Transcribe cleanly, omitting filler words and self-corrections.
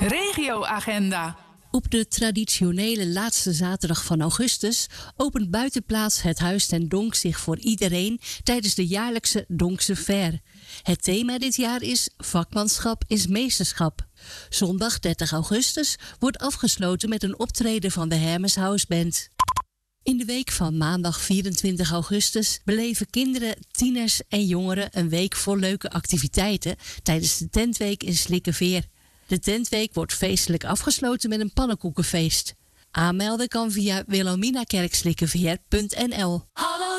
Regioagenda. Op de traditionele laatste zaterdag van augustus opent buitenplaats het Huis ten Donk zich voor iedereen tijdens de jaarlijkse Donkse Fair. Het thema dit jaar is Vakmanschap is meesterschap. Zondag 30 augustus wordt afgesloten met een optreden van de Hermes House Band. In de week van maandag 24 augustus beleven kinderen, tieners en jongeren een week vol leuke activiteiten tijdens de tentweek in Slikkeveer. De tentweek wordt feestelijk afgesloten met een pannenkoekenfeest. Aanmelden kan via wilhelminakerkslikkeveer.nl.